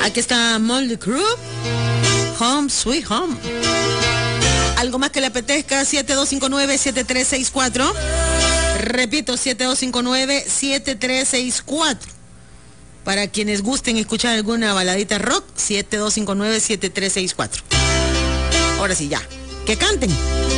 Aquí está Motley Crue, Home Sweet Home. Algo más que le apetezca, 7259-7364. Repito, 7259-7364. Para quienes gusten escuchar alguna baladita rock, 7259-7364. Ahora sí, ya. Que canten.